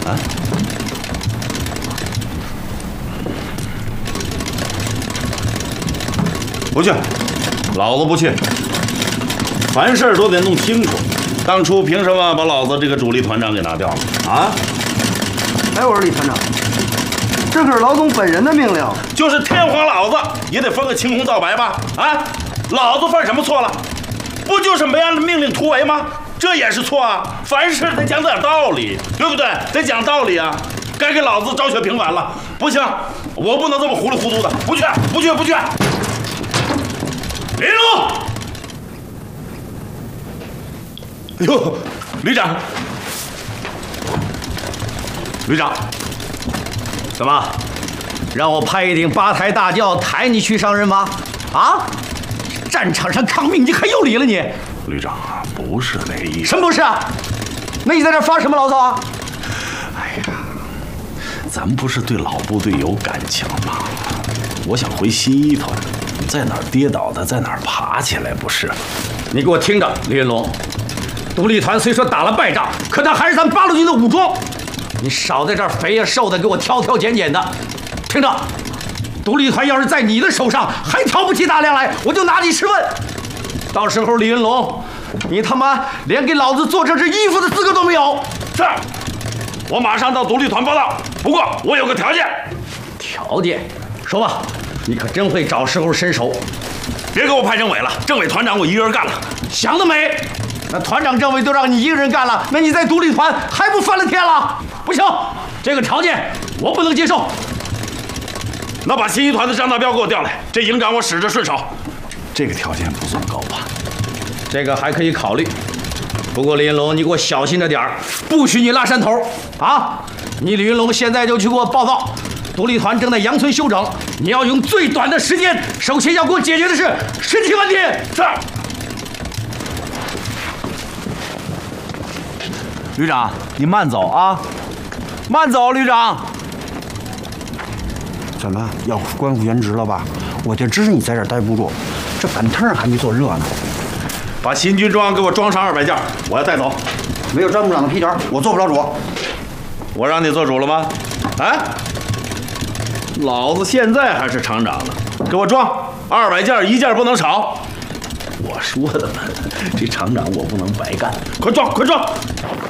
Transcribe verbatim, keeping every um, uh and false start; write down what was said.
啊？不去，老子不去。凡事都得弄清楚。当初凭什么把老子这个主力团长给拿掉了啊？ 哎，我说李团长，这可是老总本人的命令。 就是天皇老子也得分个青红皂白吧？啊，老子犯什么错了？不就是没按命令突围吗？这也是错啊！凡事得讲点道理，对不对？得讲道理啊！该给老子昭雪平反了。不行，我不能这么糊里糊涂的。不去，不去，不去！林龙，哎呦，旅长，旅长， 怎么，让我派一顶八抬大轿抬你去上任吗？啊，战场上抗命你可有理了你！ 旅长啊，不是那意思。 什么不是啊？那你在这发什么牢骚啊？ 哎呀，咱不是对老部队有感情吗？我想回新一团，在哪儿跌倒的，在哪儿爬起来，不是？ 你给我听着，李云龙，独立团虽说打了败仗，可他还是咱八路军的武装。你少在这儿肥呀瘦的给我挑挑拣拣的，听着，独立团要是在你的手上还挑不起大梁来，我就拿你试问。到时候李云龙，你他妈连给老子做这身衣服的资格都没有。 是，我马上到独立团报道。不过我有个条件。 条件？说吧，你可真会找时候伸手。 别给我派政委了，政委团长我一个人干了。 想得美！那团长、政委都让你一个人干了，那你在独立团还不翻了天了？不行，这个条件我不能接受。 那把新一团的张大彪给我调来，这营长我使着顺手。这个条件不算高吧？ 这个还可以考虑。不过李云龙，你给我小心着点儿，不许你拉山头啊！你李云龙现在就去给我报告，独立团正在杨村休整，你要用最短的时间，首先要给我解决的是实际问题。 是。旅长，你慢走啊，慢走，旅长。 怎么要官复原职了吧？我就知你在这儿待不住，这板凳还没坐热呢。 把新军装给我装上二百件，我要带走。 没有张部长的批条，我做不了主。 我让你做主了吗？啊！老子现在还是厂长呢，给我装二百件，一件不能少。我说的嘛，这厂长我不能白干，快装，快装！